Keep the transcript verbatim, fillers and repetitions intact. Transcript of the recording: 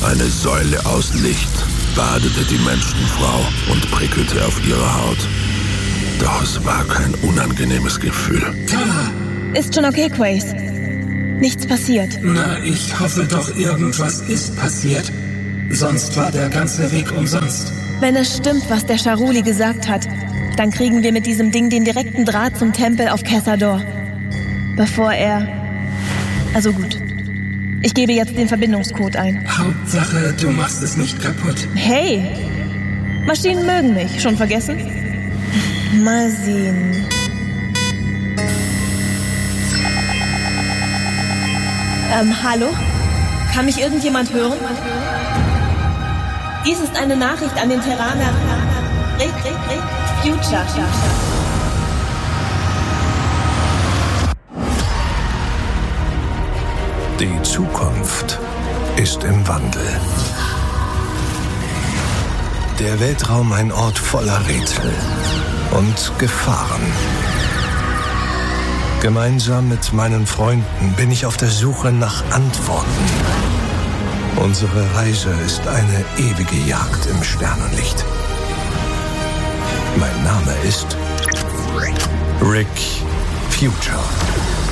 Eine Säule aus Licht badete die Menschenfrau und prickelte auf ihre Haut. Doch es war kein unangenehmes Gefühl. Tara! Ist schon okay, Quace. Nichts passiert. Na, ich hoffe doch, irgendwas ist passiert. Sonst war der ganze Weg umsonst. Wenn es stimmt, was der Charuli gesagt hat, dann kriegen wir mit diesem Ding den direkten Draht zum Tempel auf Cazador. Bevor er... Also gut. Ich gebe jetzt den Verbindungscode ein. Hauptsache, du machst es nicht kaputt. Hey! Maschinen mögen mich. Schon vergessen? Mal sehen. Ähm, hallo? Kann mich irgendjemand hören? Dies ist eine Nachricht an den Terraner Rick, Rick, Rick, Future. Die Zukunft ist im Wandel. Der Weltraum ein Ort voller Rätsel und Gefahren. Gemeinsam mit meinen Freunden bin ich auf der Suche nach Antworten. Unsere Reise ist eine ewige Jagd im Sternenlicht. Mein Name ist Rick Future.